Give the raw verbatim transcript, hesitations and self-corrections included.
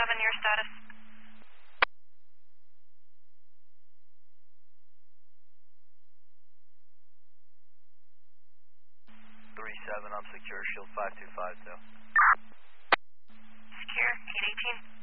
seven, your status? three seven, I'm secure. Shield five two five two. Secure, eight eighteen.